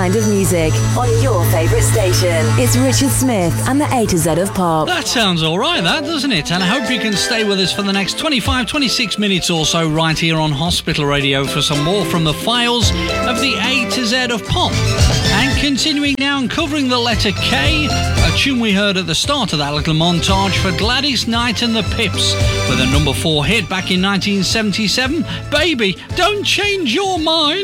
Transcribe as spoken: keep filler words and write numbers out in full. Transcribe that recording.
kind of music on your favourite station. It's Richard Smith and the A to Z of Pop. That sounds all right, that, doesn't it? And I hope you can stay with us for the next twenty-five, twenty-six minutes or so right here on Hospital Radio for some more from the files of the A to Z of Pop. And continuing now and covering the letter K, a tune we heard at the start of that little montage for Gladys Knight and the Pips with a number four hit back in nineteen seventy-seven, Baby, Don't Change Your Mind.